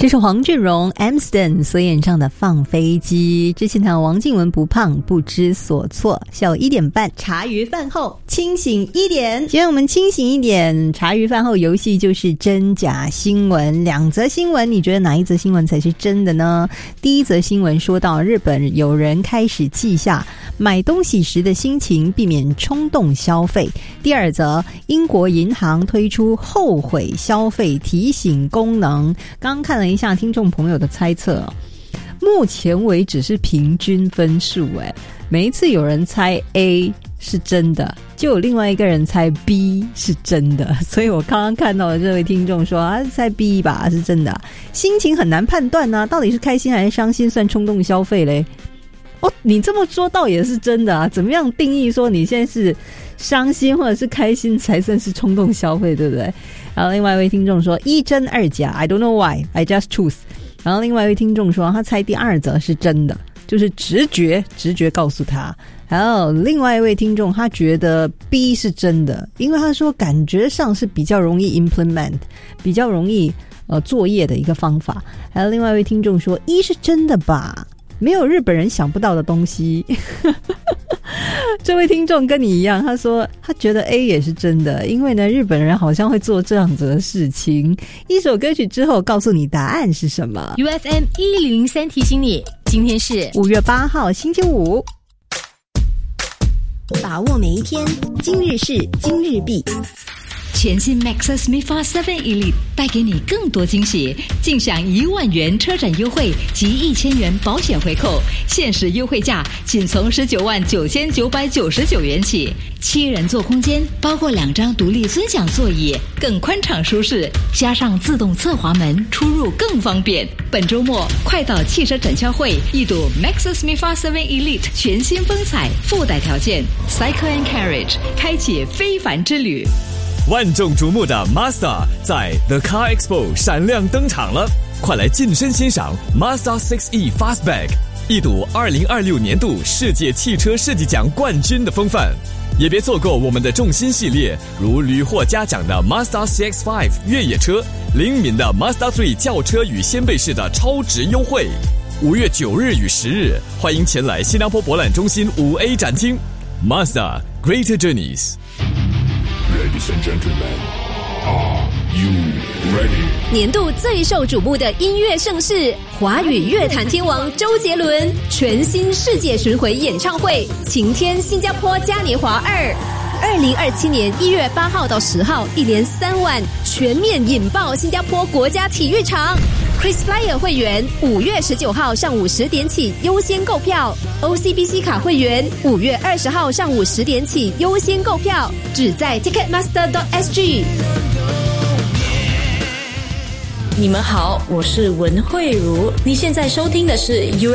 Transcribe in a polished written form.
这是黄俊荣 Amsden 所演唱的《放飞机》。之前谈王静雯不胖不知所措，下午1点半茶余饭后清醒一点。今天我们清醒一点，茶余饭后游戏就是真假新闻。2则新闻，你觉得哪一则新闻才是真的呢？第一则新闻说到日本有人开始记下买东西时的心情，避免冲动消费。第二则，英国银行推出后悔消费提醒功能。刚看了一下听众朋友的猜测，目前为止是平均分数。每一次有人猜 A 是真的，就有另外一个人猜 B 是真的，所以我刚刚看到的这位听众说啊，猜 B 吧是真的。心情很难判断啊，到底是开心还是伤心算冲动消费嘞？你这么说倒也是真的啊，怎么样定义说你现在是伤心或者是开心才算是冲动消费，对不对？然后另外一位听众说一真二假 I don't know why I just choose。 然后另外一位听众说他猜第二则是真的，就是直觉告诉他。还有另外一位听众他觉得 B 是真的，因为他说感觉上是比较容易 implement， 比较容易作业的一个方法。还有另外一位听众说一是真的吧，没有日本人想不到的东西。这位听众跟你一样，他说他觉得 A 也是真的，因为呢日本人好像会做这样子的事情。一首歌曲之后告诉你答案是什么。 UFM 1003提醒你，今天是 5月8号星期五。 把握每一天，今日事今日毕。 全新 Maxus MIFA 7 Elite 带给你更多惊喜，尽享1万元车展优惠及1000元保险回扣，限时优惠价仅从199999元起。7人座空间，包括2张独立尊享座椅，更宽敞舒适，加上自动侧滑门，出入更方便。本周末快到汽车展销会一睹 Maxus MIFA 7 Elite 全新风采，附带条件 Cycle and Carriage 开启非凡之旅。 万众瞩目的 Mazda 在 The Car Expo 闪亮登场了，快来近身欣赏 Mazda 6e Fastback， 一睹2026年度世界汽车设计奖冠军的风范。也别错过我们的重心系列，如屡获嘉奖的 Mazda CX-5 越野车，灵敏的 Mazda 3轿车与掀背式的超值优惠。5月9日与10日，欢迎前来新加坡博览中心5A 展厅。Mazda Greater Journeys。Ladies and gentlemen, are you ready? 年度最受瞩目的音乐盛事，华语乐坛天王周杰伦全新世界巡回演唱会，晴天新加坡嘉年华2，2027年1月8号到10号，一连3晚全面引爆新加坡国家体育场。KrisFlyer 会员5月19号上午10点起优先购票， OCBC 卡会员5月20号上午10点起优先购票，只在 Ticketmaster.sg。 你们好，我是文慧茹，你现在收听的是